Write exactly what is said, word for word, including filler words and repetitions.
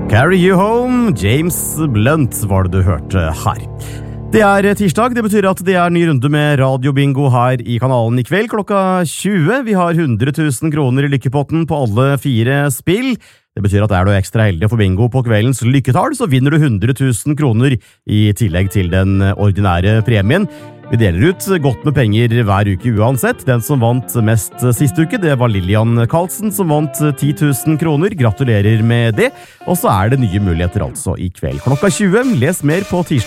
Carry You Home, James Blunt var det du hørte her. Det er tirsdag, det betyr at det er ny runde med radiobingo her i kanalen i kveld klokka tjue. Vi har hundre tusen kroner i lykkepotten på alle fire spill. Det betyr at er du ekstra heldig å få bingo på kveldens lykketall, så vinner du hundre tusen kroner i tillegg til den ordinære premien. Vi deler ut godt med penger hver uke uansett. Den som vant mest sist uke, det var Lillian Karlsen som vant ti tusen kroner. Gratulerer med det. Og så er det nye muligheter altså i kveld klokka tjue. Les mer på tirsdag.